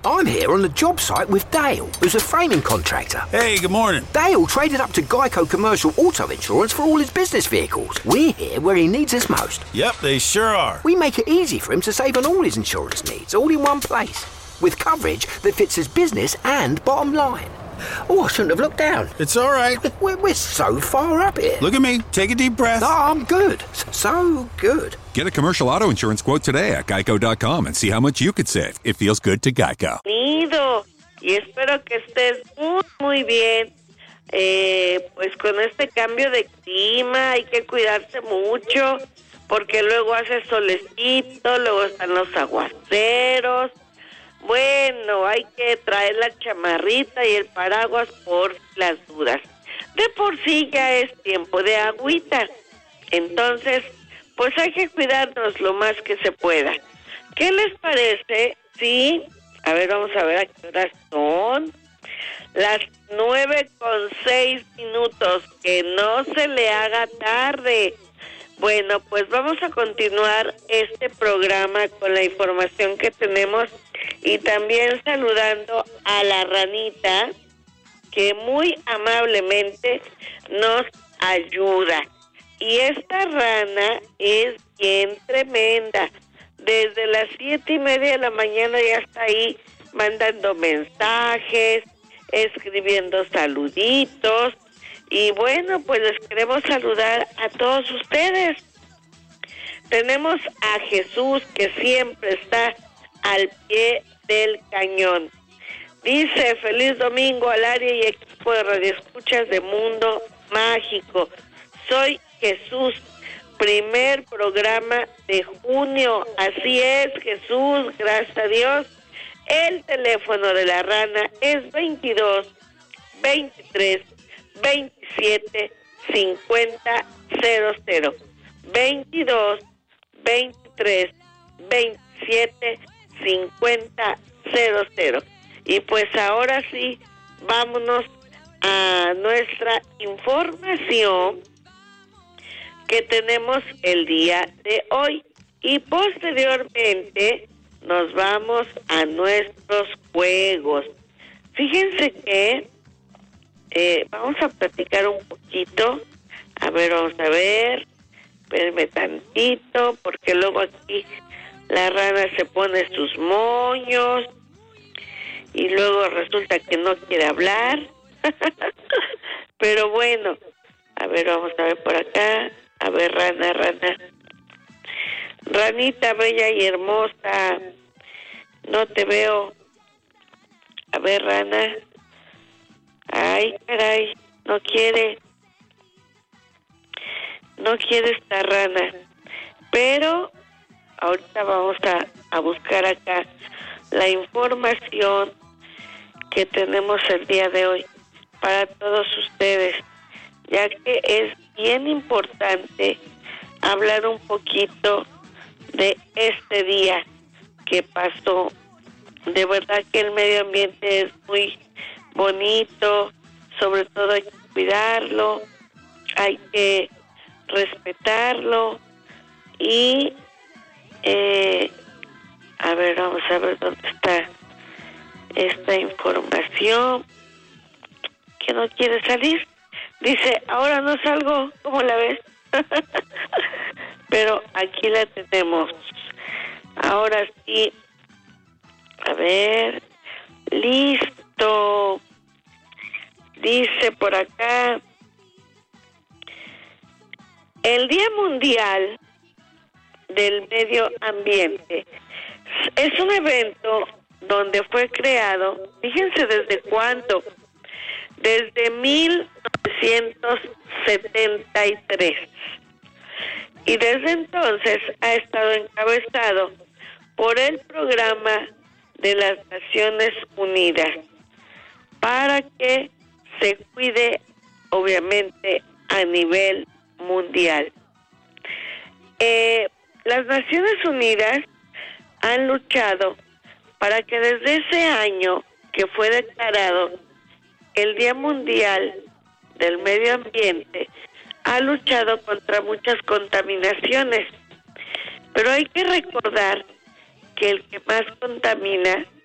I'm here on the job site with Dale, who's a framing contractor. Hey, good morning. Dale traded up to Geico Commercial Auto Insurance for all his business vehicles. We're here where he needs us most. Yep, they sure are. We make it easy for him to save on all his insurance needs, all in one place, with coverage that fits his business and bottom line. Oh, I shouldn't have looked down. It's all right. We're so far up here. Look at me. Take a deep breath. No, I'm good. So good. Get a commercial auto insurance quote today at geico.com and see how much you could save. It feels good to Geico. Nido, y espero que estés muy bien. Pues con este cambio de clima hay que cuidarse mucho, porque luego hace solecito, luego están los aguaceros. Bueno, hay que traer la chamarrita y el paraguas por las dudas. De por sí ya es tiempo de agüita. Entonces, pues hay que cuidarnos lo más que se pueda. ¿Qué les parece? Sí, a ver, vamos a ver a qué horas son. Las 9:06. Que no se le haga tarde. Bueno, pues vamos a continuar este programa con la información que tenemos y también saludando a la ranita que muy amablemente nos ayuda. Y esta rana es bien tremenda. Desde las 7:30 de la mañana ya está ahí mandando mensajes, escribiendo saluditos. Y bueno, pues les queremos saludar a todos ustedes. Tenemos a Jesús, que siempre está al pie del cañón. Dice: feliz domingo al área y equipo de radioescuchas de Mundo Mágico. Soy Jesús, primer programa de junio. Así es, Jesús, gracias a Dios. El teléfono de la rana es 22 23 27 50 00. 22 23 27 50 00. Y pues ahora sí, vámonos a nuestra información que tenemos el día de hoy. Y posteriormente nos vamos a nuestros juegos. Fíjense que vamos a platicar un poquito. A ver, vamos a ver. Espérenme tantito, porque luego aquí la rana se pone sus moños y luego resulta que no quiere hablar. Pero bueno, a ver, vamos a ver por acá. A ver, rana. Ranita bella y hermosa, no te veo. A ver, rana. Ay, caray, no quiere esta rana. Pero ahorita vamos a buscar acá la información que tenemos el día de hoy para todos ustedes, ya que es bien importante hablar un poquito de este día que pasó. De verdad que el medio ambiente es muy bonito, sobre todo hay que cuidarlo, hay que respetarlo y a ver, vamos a ver dónde está esta información que no quiere salir. Dice: ahora no salgo, ¿cómo la ves? Pero aquí la tenemos. Ahora sí. A ver, listo. Dice por acá: el Día Mundial del Medio Ambiente es un evento donde fue creado, fíjense desde cuándo, desde 1973. Y desde entonces ha estado encabezado por el Programa de las Naciones Unidas para que se cuide, obviamente, a nivel mundial. Las Naciones Unidas han luchado para que desde ese año que fue declarado el Día Mundial del Medio Ambiente, ha luchado contra muchas contaminaciones. Pero hay que recordar que el que más contamina